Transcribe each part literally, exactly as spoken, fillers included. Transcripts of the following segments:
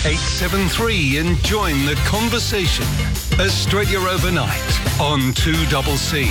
eight seven three and join the conversation. Australia Overnight on two C C.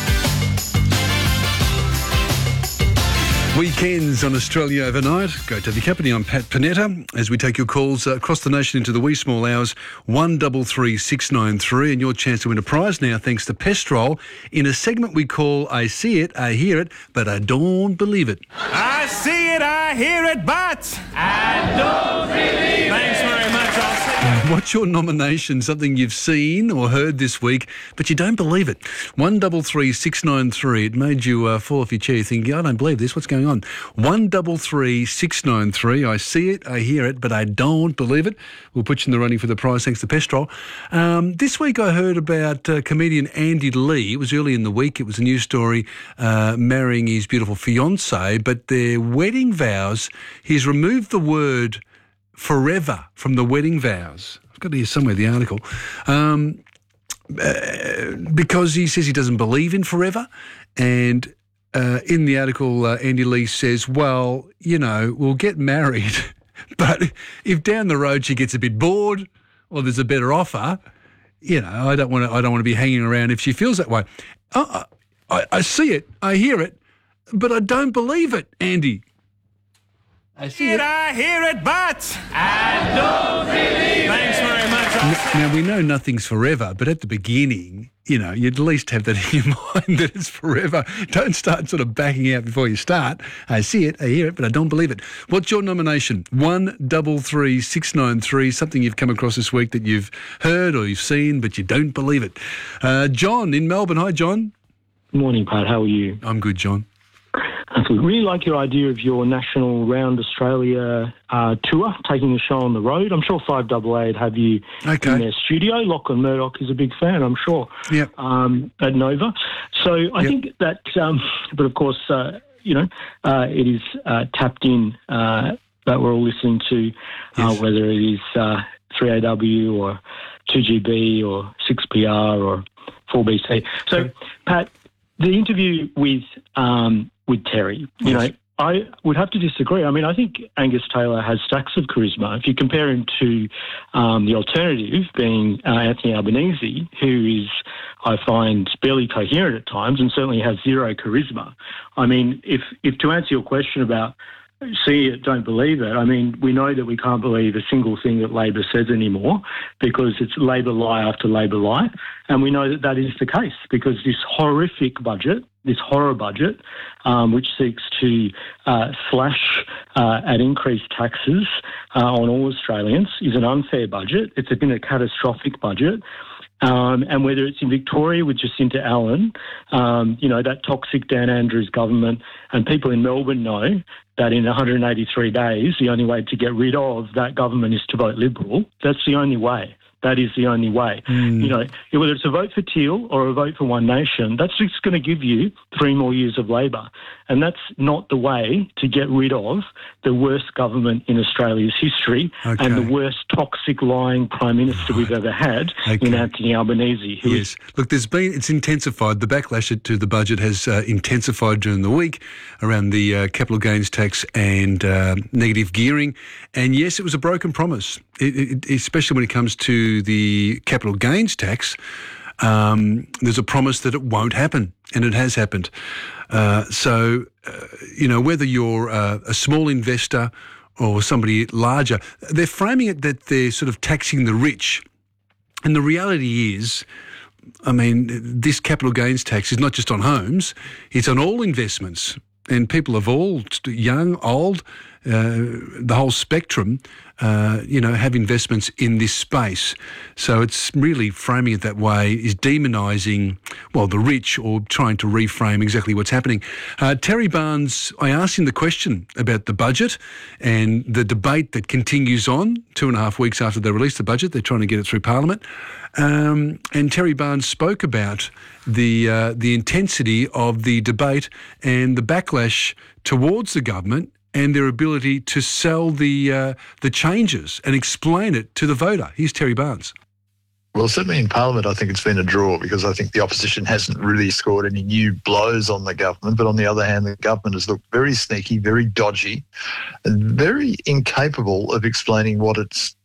Weekends on Australia Overnight. Great to have you company. I'm Pat Panetta as we take your calls uh, across the nation into the wee small hours. one three three six nine three and your chance to win a prize now thanks to Pestrol in a segment we call I See It, I Hear It, but I Don't Believe It. I see it, I hear it, but I don't believe it. Thanks very much. I'll see you. What's your nomination? Something you've seen or heard this week, but you don't believe it. one three three six nine three. It made you uh, fall off your chair thinking, I don't believe this. What's going on? one three three six nine three. I see it, I hear it, but I don't believe it. We'll put you in the running for the prize thanks to Pestrol. Um, this week I heard about uh, comedian Andy Lee. It was early in the week. It was a news story uh, marrying his beautiful fiancée, but their wedding vows, he's removed the word forever from the wedding vows. I've got here somewhere the article. Um, uh, because he says he doesn't believe in forever. And uh, in the article, uh, Andy Lee says, well, you know, we'll get married, but if down the road she gets a bit bored or there's a better offer, you know, I don't want to. I don't want to be hanging around if she feels that way. Uh, I, I see it, I hear it, but I don't believe it, Andy. I see it, I hear it, but I don't believe it. Thanks very much. I'll Now, we know nothing's forever, but at the beginning, you know, you'd at least have that in your mind that it's forever. Don't start sort of backing out before you start. I see it, I hear it, but I don't believe it. What's your nomination? one three three six nine three, something you've come across this week that you've heard or you've seen, but you don't believe it. Uh, John in Melbourne. Hi, John. Morning, Pat. How are you? I'm good, John. I really like your idea of your national round Australia uh, tour, taking the show on the road. I'm sure five double A would have you Okay. in their studio. Lachlan Murdoch is a big fan, I'm sure, Yep. um, at Nova. So I Yep. think that, um, but of course, uh, you know, uh, it is uh, tapped in uh, that we're all listening to, uh, Yes. whether it is uh, three A W or two G B or six P R or four B C. So, Okay. Pat, the interview with um, with Terry, you Yes. know, I would have to disagree. I mean, I think Angus Taylor has stacks of charisma. If you compare him to um, the alternative, being uh, Anthony Albanese, who is, I find, barely coherent at times and certainly has zero charisma. I mean, if, if to answer your question about see it, don't believe it, I mean, we know that we can't believe a single thing that Labor says anymore because it's Labor lie after Labor lie. And we know that that is the case because this horrific budget, this horror budget, um, which seeks to uh, slash uh, and increase taxes uh, on all Australians, is an unfair budget. It's been a catastrophic budget. Um, and whether it's in Victoria with Jacinta Allen, um, you know, that toxic Dan Andrews government, and people in Melbourne know that in one hundred eighty-three days, the only way to get rid of that government is to vote Liberal. That's the only way. That is the only way. Mm. You know, whether it's a vote for Teal or a vote for One Nation, that's just going to give you three more years of Labor. And that's not the way to get rid of the worst government in Australia's history Okay. and the worst toxic lying Prime Minister we've ever had Okay. in Anthony Albanese. Who is Yes. Look, there's been, it's intensified. The backlash to the budget has uh, intensified during the week around the uh, capital gains tax and uh, negative gearing. And yes, it was a broken promise, it, it, especially when it comes to the capital gains tax. Um, there's a promise that it won't happen, and it has happened. Uh, so, uh, you know, whether you're uh, a small investor or somebody larger, they're framing it that they're sort of taxing the rich. And the reality is, I mean, this capital gains tax is not just on homes, it's on all investments. And people of all, young, old, uh, the whole spectrum, uh, you know, have investments in this space. So it's really framing it that way is demonising, well, the rich, or trying to reframe exactly what's happening. Uh, Terry Barnes, I asked him the question about the budget and the debate that continues on two and a half weeks after they released the budget. They're trying to get it through Parliament. Um, and Terry Barnes spoke about the uh, the intensity of the debate and the backlash towards the government and their ability to sell the uh, the changes and explain it to the voter. Here's Terry Barnes. Well, certainly in Parliament, I think it's been a draw because I think the opposition hasn't really scored any new blows on the government. But on the other hand, the government has looked very sneaky, very dodgy, and very incapable of explaining what it's